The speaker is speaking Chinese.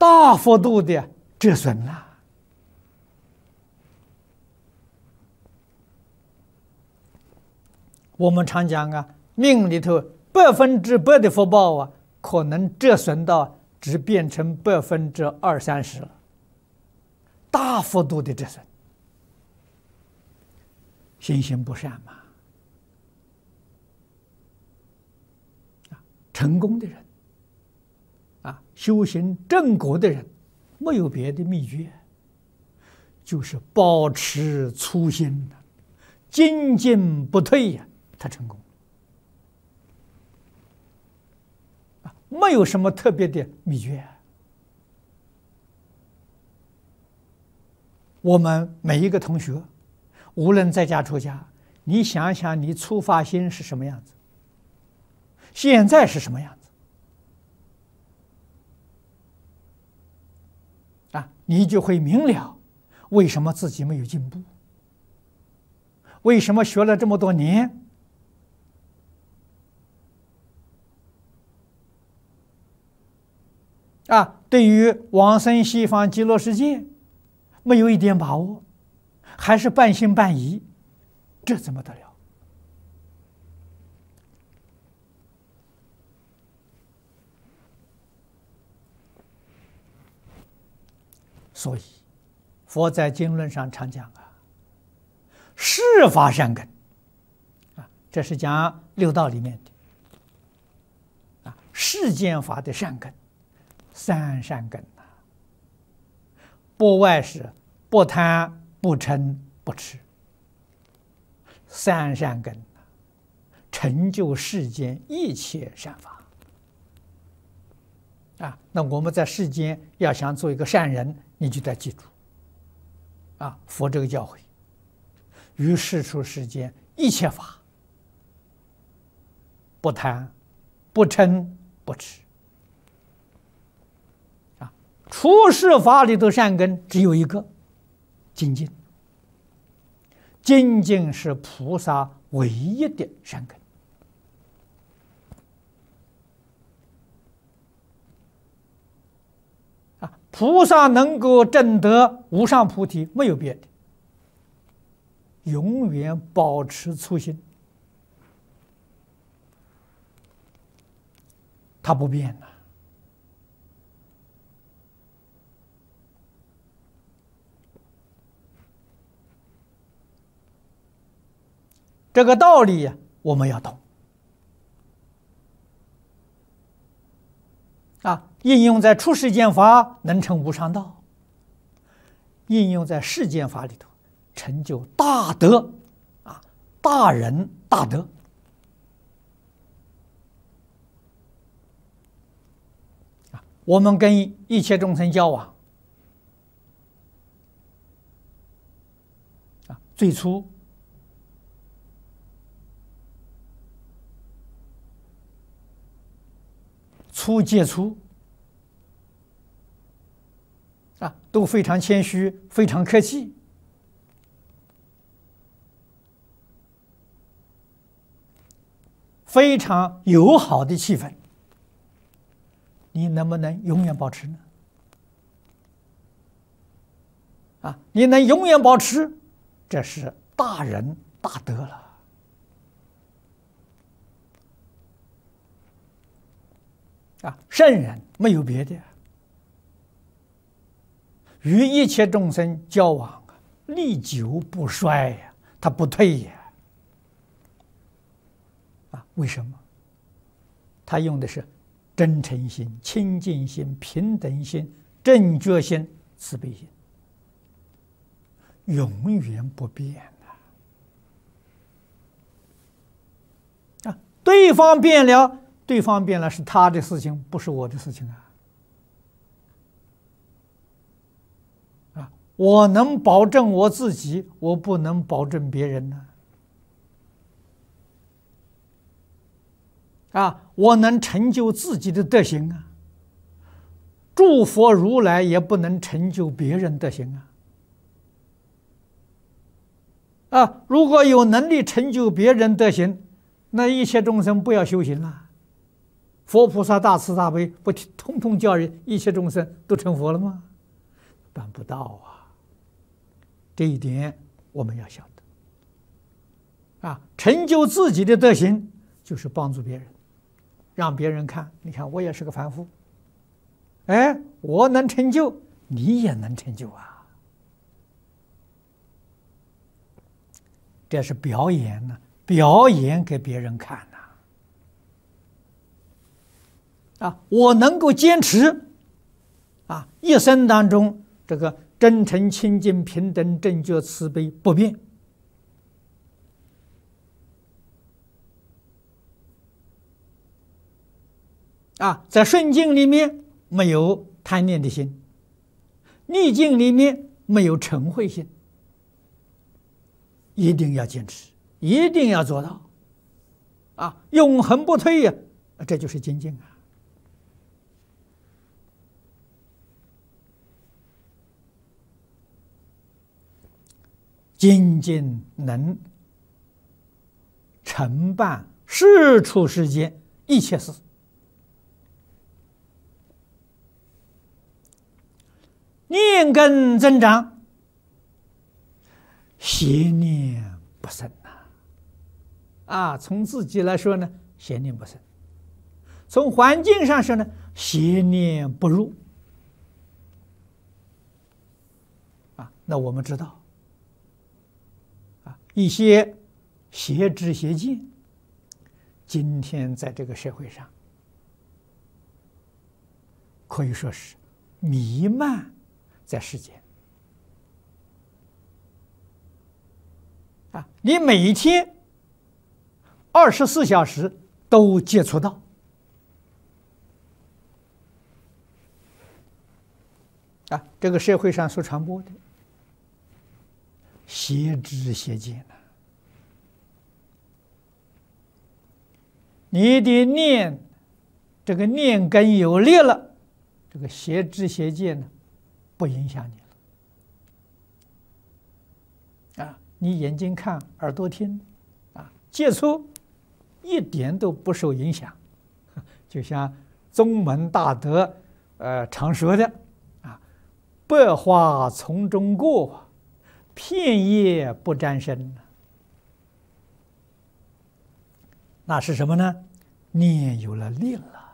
大幅度的折损了。我们常讲啊，命里头100%的福报啊，可能折损到只变成20%-30%了，大幅度的折损。心行不善嘛，成功的人修行正果的人，没有别的秘诀，就是保持初心，精进不退呀，他成功。没有什么特别的秘诀。我们每一个同学，无论在家出家，你想想你初发心是什么样子，现在是什么样子你就会明了为什么自己没有进步，为什么学了这么多年对于往生西方极乐世界没有一点把握，还是半信半疑，这怎么得了？所以佛在经论上常讲世法善根这是讲六道里面的世间法的善根，3善根不外是不贪、不嗔、不痴，3善根成就世间一切善法那我们在世间要想做一个善人，你就得记住佛这个教诲，于世出世间一切法不贪、不嗔、不痴出世法里头善根只有一个，精进。精进是菩萨唯一的善根菩萨能够证得无上菩提，没有别的，永远保持初心，它不变的。这个道理我们要懂应用在出世间法能成无上道，应用在世间法里头成就大德大仁大德我们跟一切众生交往最初接触都非常谦虚，非常客气，非常友好的气氛，你能不能永远保持呢？你能永远保持，这是大仁大德了。圣人没有别的，与一切众生交往历久不衰呀，他不退呀。为什么？他用的是真诚心、清净心、平等心、正觉心、慈悲心，永远不变对方变了，对方变了是他的事情，不是我的事情我能保证我自己，我不能保证别人呢。我能成就自己的德行诸佛如来也不能成就别人德行如果有能力成就别人德行，那一切众生不要修行了， 佛菩萨大慈大悲，不通通叫人一切众生都成佛了吗？办不到啊！这一点我们要晓得。成就自己的德行，就是帮助别人，让别人看，你看我也是个凡夫，哎，我能成就，你也能成就啊！这是表演呢，表演给别人看呐。我能够坚持，一生当中这个真诚、清净、平等、正觉、慈悲不变。在顺境里面没有贪念的心，逆境里面没有嗔恚心，一定要坚持，一定要做到，永恒不退呀，这就是精进啊。精进能承办世出世间一切事。念根增长，邪念不生呐。从自己来说呢，邪念不生；从环境上说呢，邪念不入。那我们知道，一些邪知邪见，今天在这个社会上可以说是弥漫在世间。你每一天24小时都接触到，这个社会上所传播的邪知邪见呢，你的念，这个念根有力了，这个邪知邪见呢，不影响你了。你眼睛看，耳朵听，接触一点都不受影响。就像宗门大德常说的百花丛中过，片叶不沾身。那是什么呢？念有了力了。